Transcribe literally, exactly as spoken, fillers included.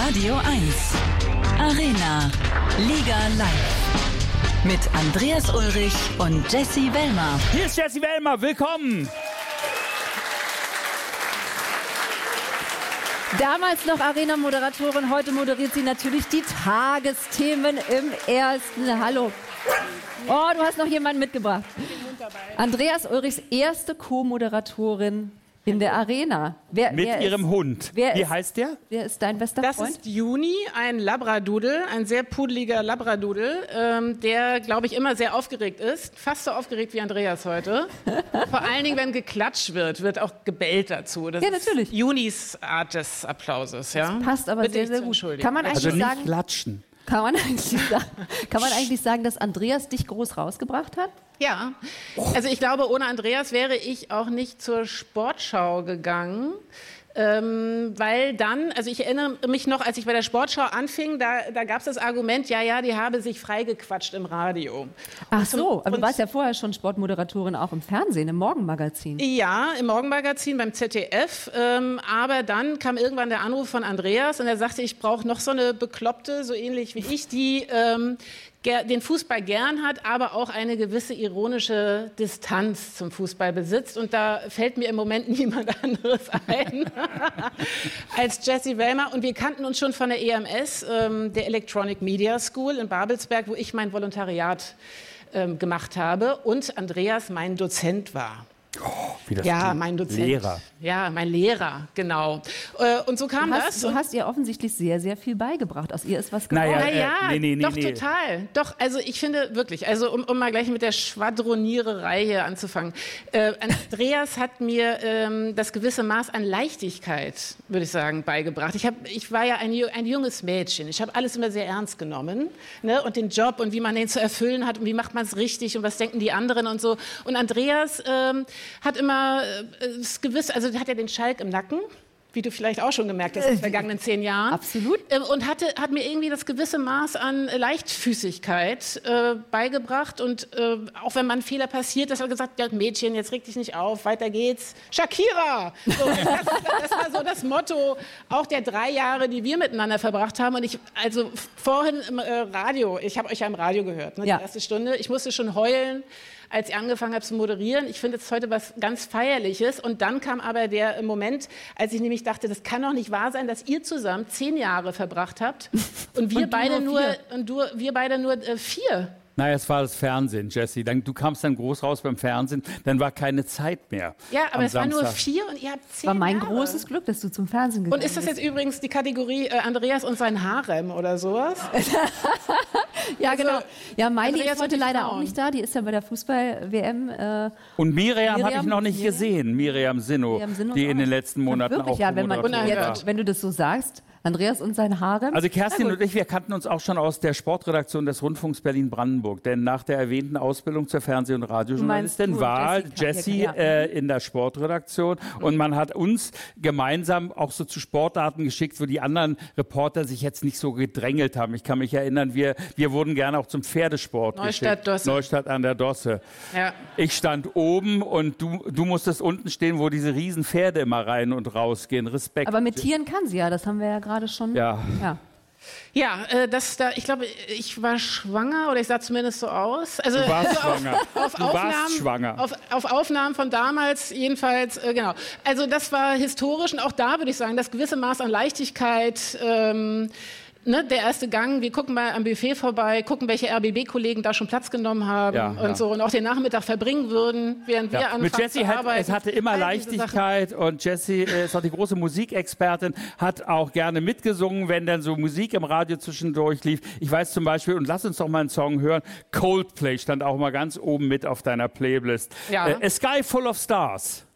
Radio eins. Arena. Liga live. Mit Andreas Ulrich und Jessie Wellmer. Hier ist Jessie Wellmer. Willkommen. Damals noch Arena-Moderatorin, heute moderiert sie natürlich die Tagesthemen im Ersten. Hallo. Oh, du hast noch jemanden mitgebracht. Andreas Ulrichs erste Co-Moderatorin in der Arena. Wer, Mit wer ihrem ist, Hund. Wer Wie ist, heißt der? Wer ist dein bester Das Freund? ist Juni, ein Labradoodle, ein sehr pudeliger Labradoodle, ähm, der, glaube ich, immer sehr aufgeregt ist. Fast so aufgeregt wie Andreas heute. Vor allen Dingen, wenn geklatscht wird, wird auch gebellt dazu. Das Ja, natürlich. ist Junis Art des Applauses. Ja? Passt aber Bitte sehr, dich sehr zu gut. entschuldigen. Kann man Also eigentlich nicht sagen, klatschen. kann man eigentlich sagen, kann man eigentlich sagen, dass Andreas dich groß rausgebracht hat? Ja, also ich glaube, ohne Andreas wäre ich auch nicht zur Sportschau gegangen. Ähm, weil dann, also ich erinnere mich noch, als ich bei der Sportschau anfing, da, da gab es das Argument, ja, ja, die habe sich freigequatscht im Radio. Ach so, aber du und- warst ja vorher schon Sportmoderatorin auch im Fernsehen, im Morgenmagazin. Ja, im Morgenmagazin beim Z D F. Ähm, aber dann kam irgendwann der Anruf von Andreas und er sagte, ich brauche noch so eine Bekloppte, so ähnlich wie ich, die ähm, ger- den Fußball gern hat, aber auch eine gewisse ironische Distanz zum Fußball besitzt. Und da fällt mir im Moment niemand anderes ein als Jessie Wellmer. Und wir kannten uns schon von der E M S, ähm, der Electronic Media School in Babelsberg, wo ich mein Volontariat ähm, gemacht habe und Andreas mein Dozent war. Wie das Ja, klingt. mein Dozent. Lehrer. Ja, mein Lehrer, genau. Äh, Und so kam Du hast, das. du Und- hast ihr offensichtlich sehr, sehr viel beigebracht. Aus ihr ist was geworden. Naja, Na ja, Äh, nee, nee, nee, doch, nee. total. Doch, also ich finde wirklich, also um, um mal gleich mit der Schwadroniererei hier anzufangen. Äh, Andreas hat mir ähm, das gewisse Maß an Leichtigkeit, würde ich sagen, beigebracht. Ich, hab, ich war ja ein, ju- ein junges Mädchen. Ich habe alles immer sehr ernst genommen. Ne? Und den Job und wie man den zu erfüllen hat und wie macht man es richtig und was denken die anderen und so. Und Andreas ähm, hat immer äh, das gewisse, also hat ja den Schalk im Nacken, wie du vielleicht auch schon gemerkt hast in den vergangenen zehn Jahren. Absolut. Ähm, Und hatte, hat mir irgendwie das gewisse Maß an Leichtfüßigkeit äh, beigebracht. Und äh, auch wenn mal ein Fehler passiert, dass er gesagt hat, ja, Mädchen, jetzt reg dich nicht auf, weiter geht's. Shakira! So, das, das war so das Motto auch der drei Jahre, die wir miteinander verbracht haben. Und ich, also vorhin im äh, Radio, ich habe euch ja im Radio gehört, ne, Ja. die erste Stunde. Ich musste schon heulen, als ich angefangen habe zu moderieren. Ich finde jetzt heute was ganz Feierliches. Und dann kam aber der Moment, als ich nämlich dachte, das kann doch nicht wahr sein, dass ihr zusammen zehn Jahre verbracht habt und wir Und du beide nur nur, vier. und du, wir beide nur äh, vier. Naja, es war das Fernsehen, Jessie. Dann, du kamst dann groß raus beim Fernsehen, dann war keine Zeit mehr. Ja, aber am es waren nur Samstag. vier und ihr habt zehn War mein Jahre. großes Glück, dass du zum Fernsehen gegangen Und ist das bist. jetzt übrigens die Kategorie äh, Andreas und sein Harem oder sowas? Ja, Also, genau. Ja, Miley Andreas ist heute und die leider Frauen. auch nicht da. Die ist ja bei der Fußball-W M. Äh, Und Miriam, habe ich Miriam- noch nicht Miriam? gesehen, Miriam Sinno, Miriam Sinno die ist in auch- den letzten Monaten wirklich, auch ja, wenn, man, Moderatorin Unerhört. jetzt, wenn du das so sagst, Andreas und sein Harem. Also Kerstin Na gut. und ich, wir kannten uns auch schon aus der Sportredaktion des Rundfunks Berlin-Brandenburg. Denn nach der erwähnten Ausbildung zur Fernseh- und Radiojournalistin Du meinst du, war Jessie, Jessie ja. äh, in der Sportredaktion. Und man hat uns gemeinsam auch so zu Sportarten geschickt, wo die anderen Reporter sich jetzt nicht so gedrängelt haben. Ich kann mich erinnern, wir, wir wurden gerne auch zum Pferdesport Neustadt, geschickt. Dosse. Neustadt an der Dosse. Ja. Ich stand oben und du, du musstest unten stehen, wo diese riesen Pferde immer rein und rausgehen. Respekt. Aber mit Tieren kann sie ja, das haben wir ja gerade schon. Ja. ja. Ja, äh, das da, ich glaube, ich war schwanger oder ich sah zumindest so aus. Also, Du warst also schwanger. Auf, auf Du warst Aufnahmen, schwanger. Auf, auf Aufnahmen von damals jedenfalls, äh, genau. Also das war historisch und auch da würde ich sagen, das gewisse Maß an Leichtigkeit, ähm, ne, der erste Gang, wir gucken mal am Buffet vorbei, gucken, welche R B B-Kollegen da schon Platz genommen haben Ja, und ja. so und auch den Nachmittag verbringen würden, während wir Ja. anfangen Mit Jessie zu hat, arbeiten. es hatte immer All diese Sachen. Leichtigkeit und Jessie äh, ist auch die große Musikexpertin, hat auch gerne mitgesungen, wenn dann so Musik im Radio zwischendurch lief. Ich weiß zum Beispiel, und lass uns doch mal einen Song hören, Coldplay stand auch mal ganz oben mit auf deiner Playlist. Ja. Äh, A Sky Full of Stars.